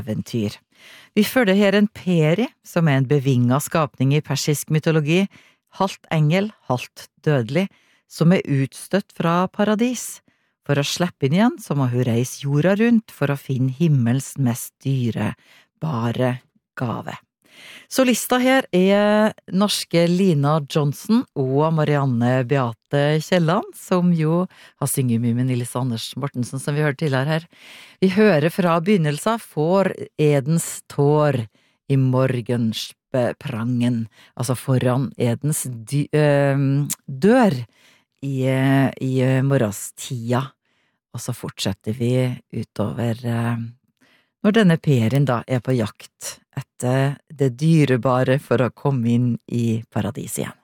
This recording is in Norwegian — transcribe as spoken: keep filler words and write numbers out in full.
eventyr. Vi følger her en peri, som er en bevinget skapning i persisk mytologi, halvt engel, halvt dødelig, som er utstøtt fra paradis. For å slippe inn igjen, så må hun reise jorda rundt for å finne himmels mest dyrebare gave. Solista her er norske Lina Johnson og Marianne Beate Kjelland, som jo har synget mye med Nils Anders Mortensen, som vi hørte tidligere her. Vi hører fra begynnelsen for Edens tår i morgensprangen, altså foran Edens dy, øh, dør i, i morgenstida. Og så fortsetter vi utover øh, når denne perien da er på jakt etter det dyrebare for å komme inn i paradis igjen.